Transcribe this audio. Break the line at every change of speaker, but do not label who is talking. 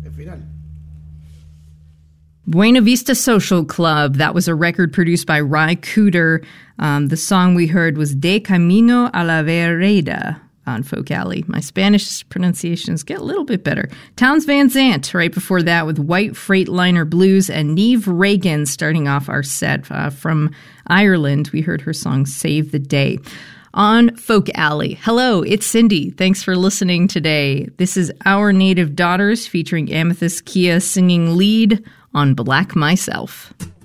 el final.
Buena Vista Social Club. That was a record produced by Ry Cooder. The song we heard was De Camino a la Vereda on Folk Alley. My Spanish pronunciations get a little bit better. Townes Van Zandt right before that with White Freightliner Blues, and Neve Reagan starting off our set from Ireland. We heard her song Save the Day. On Folk Alley. Hello, it's Cindy. Thanks for listening today. This is Our Native Daughters featuring Amethyst Kia singing lead on Black Myself.